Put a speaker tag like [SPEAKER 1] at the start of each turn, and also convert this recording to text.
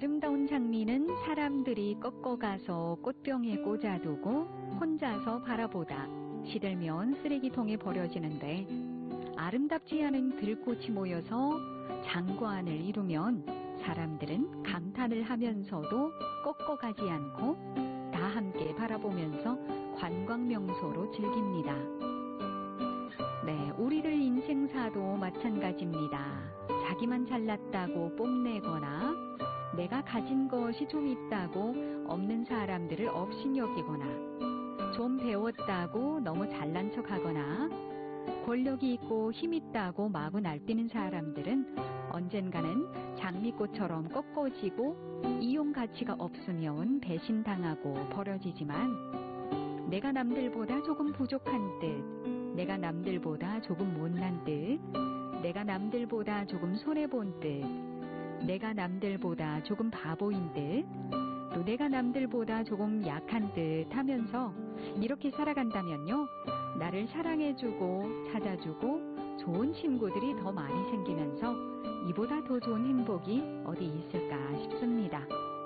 [SPEAKER 1] 아름다운 장미는 사람들이 꺾어가서 꽃병에 꽂아두고 혼자서 바라보다 시들면 쓰레기통에 버려지는데, 아름답지 않은 들꽃이 모여서 장관을 이루면 사람들은 감탄을 하면서도 꺾어가지 않고 다 함께 바라보면서 관광명소로 즐깁니다. 네, 우리들 인생사도 마찬가지입니다. 자기만 잘났다고 뽐내거나 내가 가진 것이 좀 있다고 없는 사람들을 업신여기거나 좀 배웠다고 너무 잘난 척하거나 권력이 있고 힘 있다고 마구 날뛰는 사람들은 언젠가는 장미꽃처럼 꺾어지고 이용 가치가 없으면 배신당하고 버려지지만, 내가 남들보다 조금 부족한 듯, 내가 남들보다 조금 못난 듯, 내가 남들보다 조금 손해본 듯, 내가 남들보다 조금 바보인 듯, 또 내가 남들보다 조금 약한 듯 하면서 이렇게 살아간다면요, 나를 사랑해주고 찾아주고 좋은 친구들이 더 많이 생기면서 이보다 더 좋은 행복이 어디 있을까 싶습니다.